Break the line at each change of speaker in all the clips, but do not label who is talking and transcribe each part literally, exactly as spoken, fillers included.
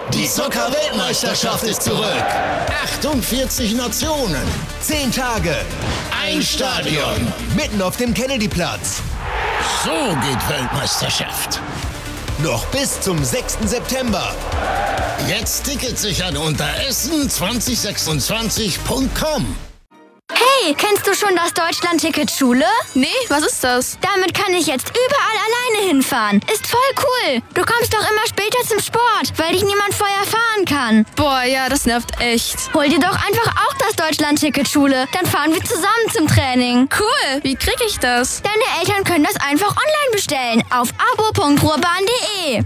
Die Soccer-Weltmeisterschaft ist zurück. achtundvierzig Nationen.
Zehn Tage.
Ein Stadion.
Mitten auf dem Kennedyplatz.
So geht Weltmeisterschaft.
Noch bis zum sechsten September.
Jetzt Tickets sichern unter essen zwanzig sechsundzwanzig punkt com.
Hey, kennst du schon das Deutschland-Ticket Schule?
Nee, was ist das?
Damit kann ich jetzt überall alleine hinfahren. Ist voll cool. Du kommst doch immer später zum Sport, weil dich niemand vorher fahren kann.
Boah, ja, das nervt echt.
Hol dir doch einfach auch das Deutschland-Ticket Schule. Dann fahren wir zusammen zum Training.
Cool, wie krieg ich das?
Deine Eltern können das einfach online bestellen auf abo punkt ruhrbahn punkt de.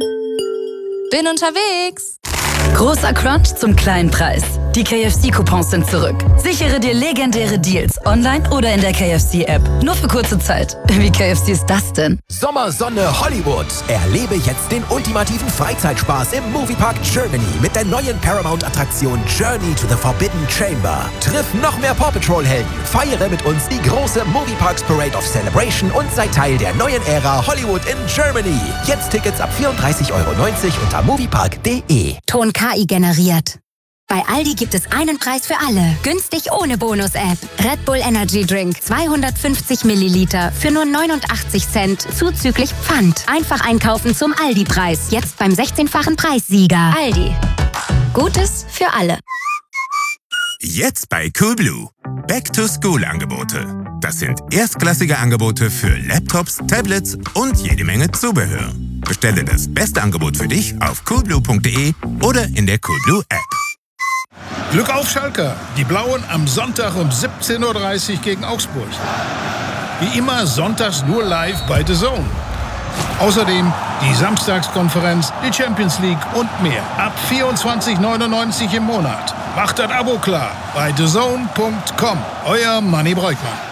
Bin unterwegs.
Großer Crunch zum kleinen Preis. Die K F C-Coupons sind zurück. Sichere dir legendäre Deals online oder in der K F C-App. Nur für kurze Zeit. Wie K F C ist das denn?
Sommersonne Hollywood. Erlebe jetzt den ultimativen Freizeitspaß im Moviepark Germany mit der neuen Paramount-Attraktion Journey to the Forbidden Chamber. Triff noch mehr Paw Patrol-Helden. Feiere mit uns die große Movieparks Parade of Celebration und sei Teil der neuen Ära Hollywood in Germany. Jetzt Tickets ab vierunddreißig Euro neunzig unter moviepark punkt de.
Ton K I generiert. Bei Aldi gibt es einen Preis für alle. Günstig ohne Bonus-App. Red Bull Energy Drink zweihundertfünfzig Milliliter für nur neunundachtzig Cent zuzüglich Pfand. Einfach einkaufen zum Aldi-Preis. Jetzt beim sechzehnfachen Preissieger. Aldi. Gutes für alle.
Jetzt bei Coolblue. Back-to-School-Angebote. Das sind erstklassige Angebote für Laptops, Tablets und jede Menge Zubehör. Bestelle das beste Angebot für dich auf coolblue punkt de oder in der Coolblue-App.
Glück auf, Schalker! Die Blauen am Sonntag um siebzehn Uhr dreißig gegen Augsburg. Wie immer sonntags nur live bei The Zone. Außerdem die Samstagskonferenz, die Champions League und mehr. Ab vierundzwanzig neunundneunzig im Monat. Macht das Abo klar bei the zone punkt com. Euer Manni Breukmann.